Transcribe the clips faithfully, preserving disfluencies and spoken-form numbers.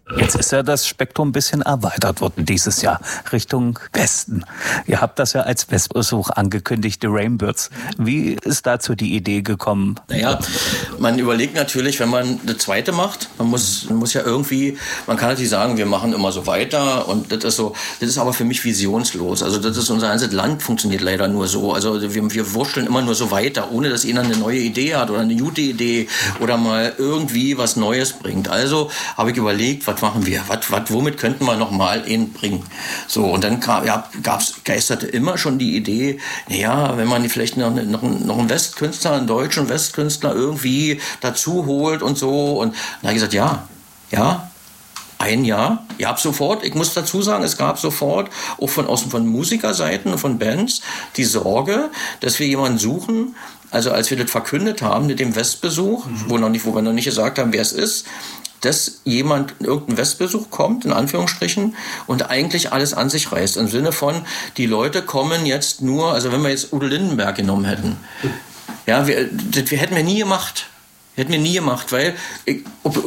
Jetzt ist ja das Spektrum ein bisschen erweitert worden dieses Jahr Richtung Westen. Ihr habt das ja als Westbesuch angekündigt, die Rainbirds. Wie ist dazu die Idee gekommen? Naja, man überlegt natürlich, wenn man eine zweite macht, man muss, man muss ja irgendwie, man kann natürlich sagen, wir machen immer so weiter und das ist so, das ist aber für mich visionslos. Also das ist unser ganzes Land funktioniert leider nur so. Also wir, wir wurschteln immer nur so weiter, ohne dass jeder eine neue Idee hat oder eine gute Idee oder mal irgendwie was Neues bringt. Also habe ich überlegt, was machen wir? Was, was, womit könnten wir noch mal ihn bringen? So, und dann kam, ja, gab's, geisterte immer schon die Idee, naja, wenn man vielleicht noch, noch, noch einen Westkünstler, einen deutschen Westkünstler irgendwie dazu holt und so. Und dann habe ich gesagt, ja, ja, ein Jahr. Ihr habt sofort, ich muss dazu sagen, es gab sofort auch von, aus, von Musikerseiten, von Bands, die Sorge, dass wir jemanden suchen. Also als wir das verkündet haben mit dem Westbesuch, mhm. wo, noch nicht, wo wir noch nicht gesagt haben, wer es ist, dass jemand in irgendeinen Westbesuch kommt, in Anführungsstrichen, und eigentlich alles an sich reißt. Im Sinne von, die Leute kommen jetzt nur, also wenn wir jetzt Udo Lindenberg genommen hätten, ja, wir, das wir hätten wir nie gemacht. Hätten wir nie gemacht, weil ich,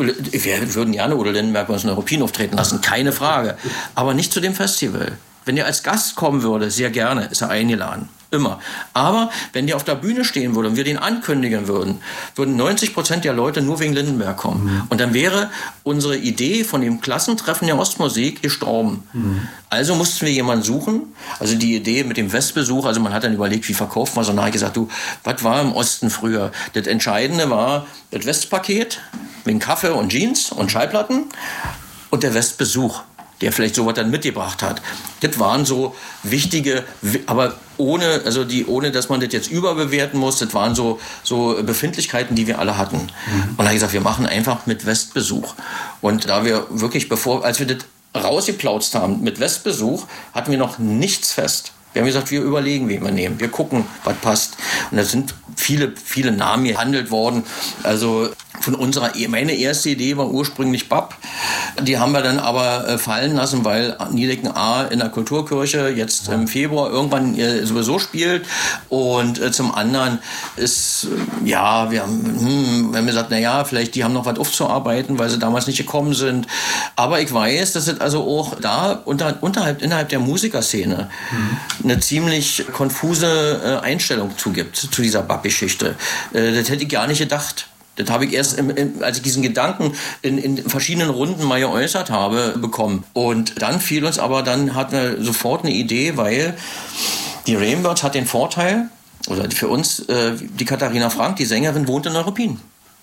wir würden gerne Udo Lindenberg bei uns in Europin auftreten lassen, keine Frage. Aber nicht zu dem Festival. Wenn er als Gast kommen würde, sehr gerne, ist er eingeladen. Immer. Aber wenn der auf der Bühne stehen würde und wir den ankündigen würden, würden neunzig Prozent der Leute nur wegen Lindenberg kommen. Mhm. Und dann wäre unsere Idee von dem Klassentreffen der Ostmusik gestorben. Mhm. Also mussten wir jemanden suchen. Also die Idee mit dem Westbesuch, also man hat dann überlegt, wie verkauft man so. Und dann habe ich gesagt, du, was war im Osten früher? Das Entscheidende war das Westpaket mit Kaffee und Jeans und Schallplatten und der Westbesuch, der vielleicht sowas dann mitgebracht hat. Das waren so wichtige, aber ohne, also die, ohne, dass man das jetzt überbewerten muss, das waren so, so Befindlichkeiten, die wir alle hatten. Mhm. Und da habe ich gesagt, wir machen einfach mit Westbesuch. Und da wir wirklich, bevor, als wir das rausgeplautzt haben mit Westbesuch, hatten wir noch nichts fest. Wir haben gesagt, wir überlegen, wen wir nehmen. Wir gucken, was passt. Und da sind viele, viele Namen gehandelt worden. Also von unserer, meine erste Idee war ursprünglich B A P. Die haben wir dann aber fallen lassen, weil Niedecken A in der Kulturkirche jetzt im Februar irgendwann sowieso spielt. Und zum anderen ist, ja, wir haben, hm, wir haben gesagt, naja, vielleicht die haben noch was aufzuarbeiten, weil sie damals nicht gekommen sind. Aber ich weiß, dass es also auch da unter, unterhalb, innerhalb der Musikerszene mhm. eine ziemlich konfuse Einstellung zugibt zu dieser B A P-Geschichte. Das hätte ich gar nicht gedacht. Das habe ich erst, im, im, als ich diesen Gedanken in, in verschiedenen Runden mal geäußert habe, bekommen. Und dann fiel uns aber, dann hatten wir sofort eine Idee, weil die Rainbirds hat den Vorteil, oder für uns, äh, die Katharina Frank, die Sängerin, wohnt in Neuruppin.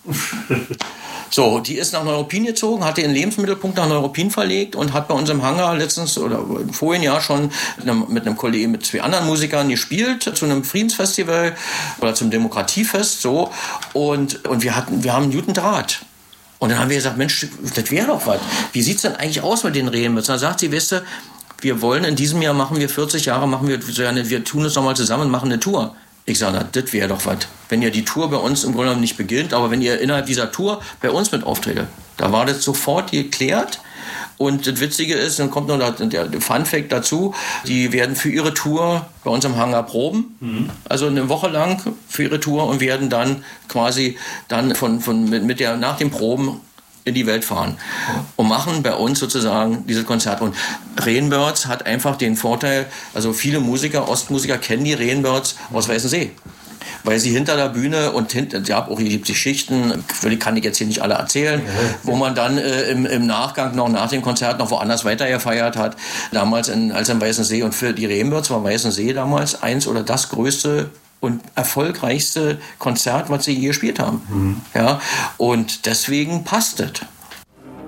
So, die ist nach Neuruppin gezogen, hat ihren Lebensmittelpunkt nach Neuruppin verlegt und hat bei uns im Hangar letztens oder im vorigen Jahr schon mit einem, mit einem Kollegen, mit zwei anderen Musikern gespielt zu einem Friedensfestival oder zum Demokratiefest, so. Und, und wir hatten, wir haben einen guten Draht. Und dann haben wir gesagt, Mensch, das wäre doch was. Wie sieht's denn eigentlich aus mit den Rainbirds? Dann sagt sie, weißt du, wir wollen in diesem Jahr machen wir vierzig Jahre, machen wir, wir tun es nochmal zusammen und machen eine Tour. Ich sage, das wäre doch was. Wenn ihr die Tour bei uns im Grunde genommen nicht beginnt, aber wenn ihr innerhalb dieser Tour bei uns mit auftretet, da war das sofort geklärt. Und das Witzige ist, dann kommt noch der Funfact dazu, die werden für ihre Tour bei uns im Hangar proben, mhm. also eine Woche lang für ihre Tour und werden dann quasi dann von, von, mit, mit der, nach den Proben in die Welt fahren und machen bei uns sozusagen dieses Konzert. Und Rainbirds hat einfach den Vorteil, also viele Musiker, Ostmusiker kennen die Rainbirds aus Weißensee. Weil sie hinter der Bühne und hinter, ja, auch hier gibt es Geschichten, kann ich jetzt hier nicht alle erzählen, wo man dann äh, im, im Nachgang noch nach dem Konzert noch woanders weiter gefeiert hat. Damals in, als in Weißensee. Und für die Rainbirds war Weißensee damals eins oder das größte und erfolgreichste Konzert, was sie je gespielt haben. Mhm. Ja, und deswegen passt es.